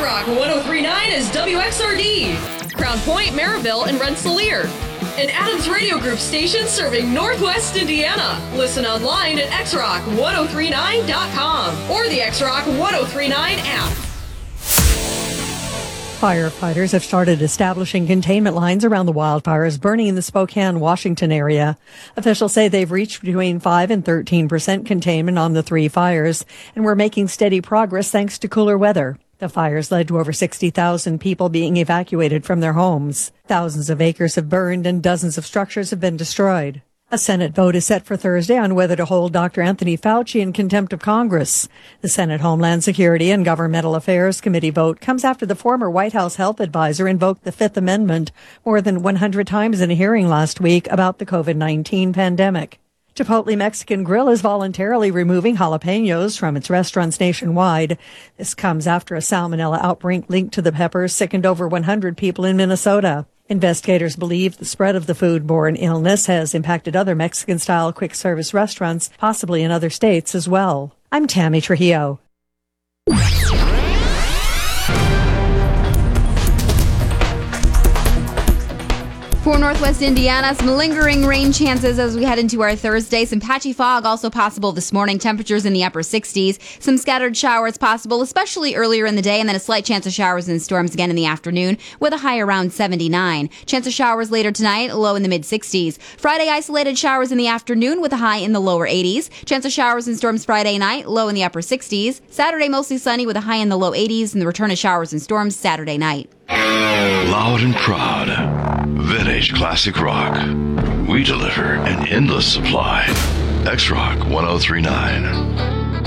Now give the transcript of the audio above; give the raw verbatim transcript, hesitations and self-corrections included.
X-Rock one oh three point nine is W X R D, Crown Point, Maryville, and Rensselaer. An Adams Radio Group station serving Northwest Indiana. Listen online at x rock one oh three nine dot com or the X-Rock one oh three nine app. Firefighters have started establishing containment lines around the wildfires burning in the Spokane, Washington area. Officials say they've reached between five and thirteen percent containment on the three fires, and we're making steady progress thanks to cooler weather. The fires led to over sixty thousand people being evacuated from their homes. Thousands of acres have burned and dozens of structures have been destroyed. A Senate vote is set for Thursday on whether to hold Doctor Anthony Fauci in contempt of Congress. The Senate Homeland Security and Governmental Affairs Committee vote comes after the former White House health advisor invoked the Fifth Amendment more than one hundred times in a hearing last week about the covid nineteen pandemic. Chipotle Mexican Grill is voluntarily removing jalapenos from its restaurants nationwide. This comes after a salmonella outbreak linked to the peppers sickened over one hundred people in Minnesota. Investigators believe the spread of the foodborne illness has impacted other Mexican-style quick-service restaurants, possibly in other states as well. I'm Tammy Trujillo. For Northwest Indiana, some lingering rain chances as we head into our Thursday. Some patchy fog also possible this morning. Temperatures in the upper sixties. Some scattered showers possible, especially earlier in the day, and then a slight chance of showers and storms again in the afternoon with a high around seventy-nine. Chance of showers later tonight, low in the mid-sixties. Friday, isolated showers in the afternoon with a high in the lower eighties. Chance of showers and storms Friday night, low in the upper sixties. Saturday, mostly sunny with a high in the low eighties, and the return of showers and storms Saturday night. Loud and proud, Vintage Classic Rock. We deliver an endless supply. X-Rock one oh three point nine.